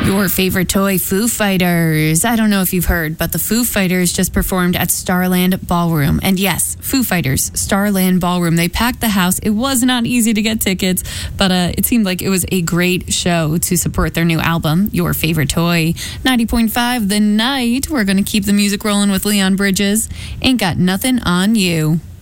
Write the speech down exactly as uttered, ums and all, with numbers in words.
Your favorite toy, Foo Fighters. I don't know if you've heard, but the Foo Fighters just performed at Starland Ballroom. And yes, Foo Fighters, Starland Ballroom. They packed the house. It was not easy to get tickets, but uh, it seemed like it was a great show to support their new album, Your Favorite Toy. ninety point five The Night. We're going to keep the music rolling with Leon Bridges. Ain't Got Nothing on You.